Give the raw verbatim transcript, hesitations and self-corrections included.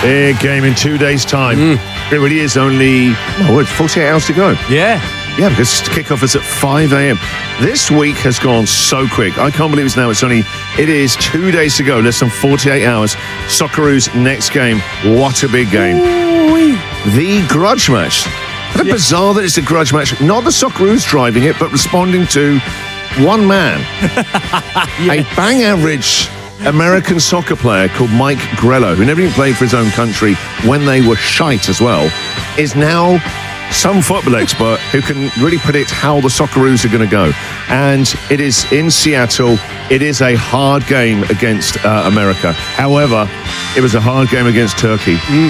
Big game in two days' time. Mm. It really is only, oh, it's forty-eight hours to go. Yeah. Yeah, because kickoff is at five a.m. This week has gone so quick. I can't believe it's now. It's only, it is two days to go, less than forty-eight hours. Socceroos' next game. What a big game. Ooh-wee. The grudge match. Isn't it Yeah. bizarre that it's a grudge match? Not the Socceroos driving it, but responding to one man. Yeah. A bang average American soccer player called Mike Grello, who never even played for his own country when they were shite as well, is now some football expert who can really predict how the Socceroos are going to go. And it is in Seattle. It is a hard game against uh, America. However, it was a hard game against Turkey.